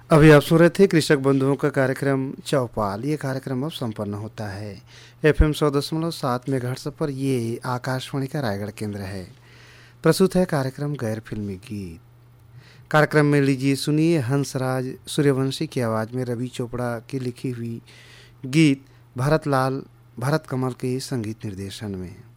अभी आप सुन रहे थे कृषक बंधुओं का कार्यक्रम चौपाल। ये कार्यक्रम अब संपन्न होता है। FM 100.7 मेगाहर्ट्ज़ पर ये आकाशवाणी का रायगढ़ केंद्र है। प्रस्तुत है कार्यक्रम गैर फिल्मी गीत। कार्यक्रम में लीजिए सुनिए हंसराज सूर्यवंशी की आवाज़ में रवि चोपड़ा की लिखी हुई गीत भरत कमल के संगीत निर्देशन में।